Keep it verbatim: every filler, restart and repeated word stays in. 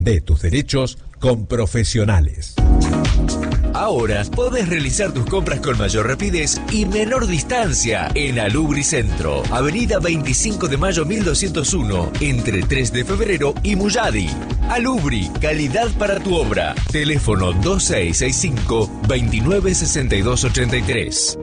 De tus derechos con profesionales. Ahora podés realizar tus compras con mayor rapidez y menor distancia en Alubri Centro, Avenida veinticinco de mayo mil doscientos uno, entre tres de febrero y Muyadi. Alubri, calidad para tu obra. Teléfono dos seis seis cinco, dos nueve seis dos ocho tres.